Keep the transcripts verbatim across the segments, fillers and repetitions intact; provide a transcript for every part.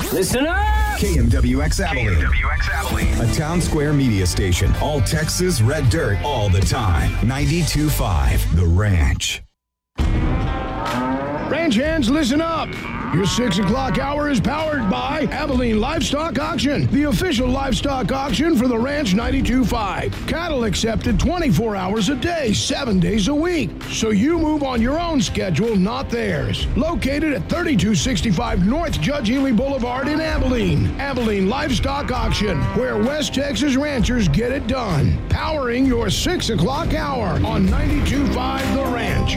Listen up! K M W X Abilene. K M W X Abilene. A Town Square media station. All Texas red dirt all the time. ninety-two point five The Ranch. Ranch hands, listen up. Your six o'clock hour is powered by Abilene Livestock Auction, the official livestock auction for the Ranch ninety-two point five. Cattle accepted twenty-four hours a day, seven days a week. So you move on your own schedule, not theirs. Located at thirty-two sixty-five North Judge Ely Boulevard in Abilene. Abilene Livestock Auction, where West Texas ranchers get it done. Powering your six o'clock hour on ninety-two point five The Ranch.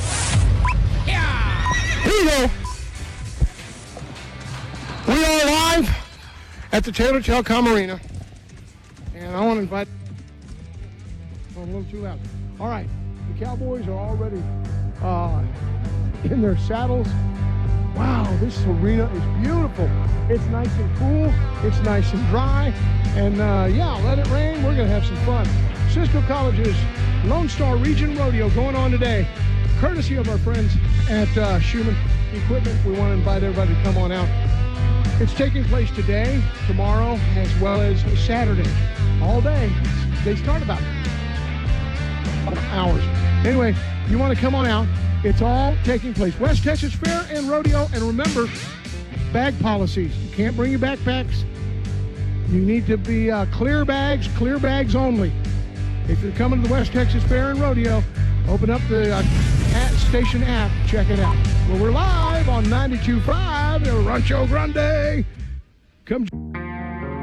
Here you go. We are live at the Taylor Telecom Arena, and I want to invite. Oh, I'm a little too loud. All right, the Cowboys are already uh, in their saddles. Wow, this arena is beautiful. It's nice and cool. It's nice and dry, and uh, yeah, let it rain. We're gonna have some fun. Cisco College's Lone Star Region Rodeo going on today, courtesy of our friends at uh, Schumann Equipment. We want to invite everybody to come on out. It's taking place today, tomorrow, as well as Saturday. All day. They start about hours. Anyway, you want to come on out. It's all taking place. West Texas Fair and Rodeo. And remember, bag policies. You can't bring your backpacks. You need to be uh, clear bags, clear bags only. If you're coming to the West Texas Fair and Rodeo, open up the uh, at station app, check it out. Well, we're live on ninety-two point five, Rancho Grande. Come.